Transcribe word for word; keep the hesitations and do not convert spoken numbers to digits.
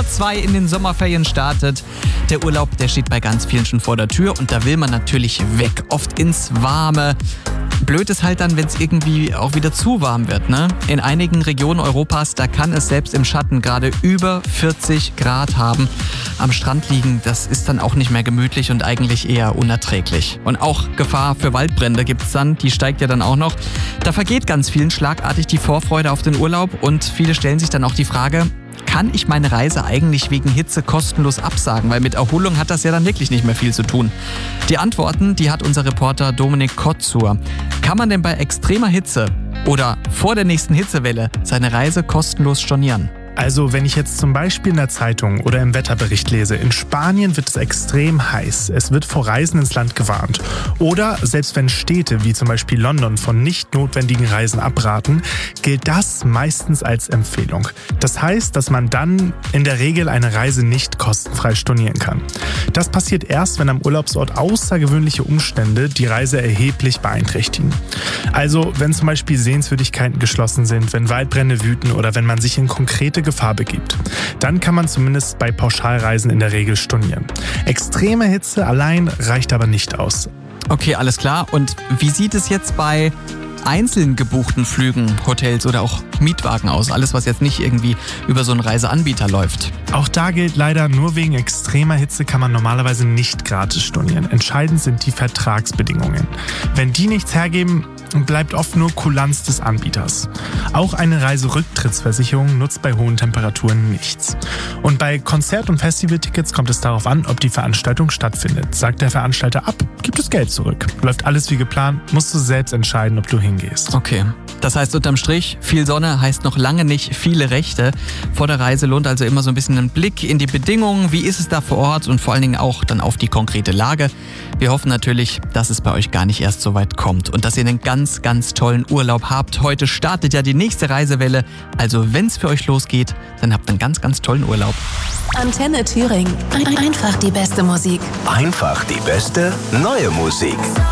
Tor zwei in den Sommerferien startet. Der Urlaub, der steht bei ganz vielen schon vor der Tür und da will man natürlich weg, oft ins Warme. Blöd ist halt dann, wenn es irgendwie auch wieder zu warm wird, ne? In einigen Regionen Europas, da kann es selbst im Schatten gerade über vierzig Grad haben. Am Strand liegen, das ist dann auch nicht mehr gemütlich und eigentlich eher unerträglich. Und auch Gefahr für Waldbrände gibt's dann, die steigt ja dann auch noch. Da vergeht ganz vielen schlagartig die Vorfreude auf den Urlaub und viele stellen sich dann auch die Frage, kann ich meine Reise eigentlich wegen Hitze kostenlos absagen? Weil mit Erholung hat das ja dann wirklich nicht mehr viel zu tun. Die Antworten, die hat unser Reporter Dominik Kotzur. Kann man denn bei extremer Hitze oder vor der nächsten Hitzewelle seine Reise kostenlos stornieren? Also wenn ich jetzt zum Beispiel in der Zeitung oder im Wetterbericht lese, in Spanien wird es extrem heiß, es wird vor Reisen ins Land gewarnt. Oder selbst wenn Städte wie zum Beispiel London von nicht notwendigen Reisen abraten, gilt das meistens als Empfehlung. Das heißt, dass man dann in der Regel eine Reise nicht kostenfrei stornieren kann. Das passiert erst, wenn am Urlaubsort außergewöhnliche Umstände die Reise erheblich beeinträchtigen. Also wenn zum Beispiel Sehenswürdigkeiten geschlossen sind, wenn Waldbrände wüten oder wenn man sich in konkrete Gefahr begibt. Dann kann man zumindest bei Pauschalreisen in der Regel stornieren. Extreme Hitze allein reicht aber nicht aus. Okay, alles klar. Und wie sieht es jetzt bei einzeln gebuchten Flügen, Hotels oder auch Mietwagen aus? Alles, was jetzt nicht irgendwie über so einen Reiseanbieter läuft. Auch da gilt leider, nur wegen extremer Hitze kann man normalerweise nicht gratis stornieren. Entscheidend sind die Vertragsbedingungen. Wenn die nichts hergeben, bleibt oft nur Kulanz des Anbieters. Auch eine Reiserücktrittsversicherung nutzt bei hohen Temperaturen nichts. Und bei Konzert- und Festivaltickets kommt es darauf an, ob die Veranstaltung stattfindet. Sagt der Veranstalter ab, gibt es Geld zurück. Läuft alles wie geplant, musst du selbst entscheiden, ob du hingehst. Okay, das heißt unterm Strich, viel Sonne heißt noch lange nicht viele Rechte. Vor der Reise lohnt also immer so ein bisschen ein Blick in die Bedingungen. Wie ist es da vor Ort und vor allen Dingen auch dann auf die konkrete Lage. Wir hoffen natürlich, dass es bei euch gar nicht erst so weit kommt und dass ihr einen ganz, ganz tollen Urlaub habt. Heute startet ja die nächste Reisewelle. Also wenn es für euch losgeht, dann habt einen ganz, ganz tollen Urlaub. Antenne Thüringen. Einfach die beste Musik. Einfach die beste neue Musik.